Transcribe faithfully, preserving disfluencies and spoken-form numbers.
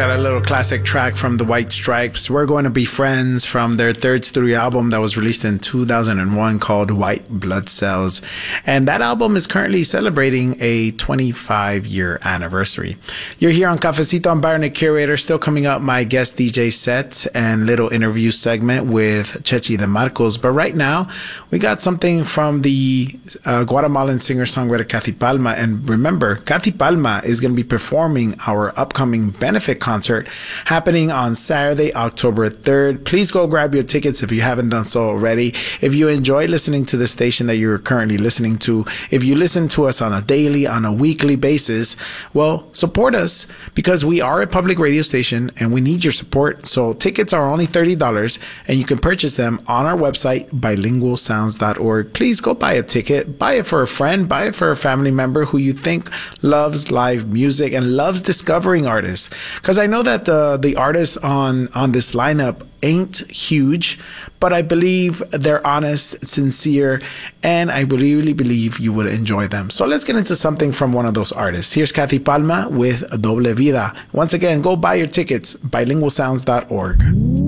got a little classic track from the White Stripes. We're Going to Be Friends from their third studio album that was released in two thousand one called White Blood Cells. And that album is currently celebrating a twenty-five year anniversary. You're here on Cafecito. I'm Byron, the curator. Still coming up, my guest D J set and little interview segment with Chechi De Marcos. But right now, we got something from the uh, Guatemalan singer-songwriter Kathy Palma. And remember, Kathy Palma is going to be performing our upcoming benefit concert happening on Saturday, October third. Please go grab your tickets if you haven't done so already. If you enjoy listening to the station that you're currently listening to, if you listen to us on a daily, on a weekly basis, well, support us because we are a public radio station and we need your support. So tickets are only thirty dollars and you can purchase them on our website, bilingual sounds dot org. Please go buy a ticket. Buy it for a friend. Buy it for a family member who you think loves live music and loves discovering artists. Because I know that the, the artists on, on this lineup ain't huge, but I believe they're honest, sincere, and I really believe you would enjoy them. So let's get into something from one of those artists. Here's Kathy Palma with Doble Vida. Once again, go buy your tickets, bilingual sounds dot org.